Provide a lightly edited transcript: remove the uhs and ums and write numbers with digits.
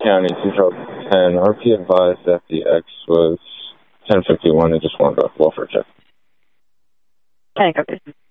County 2010. RP advised that the X was 1051 and just wanted a welfare check. Can I go?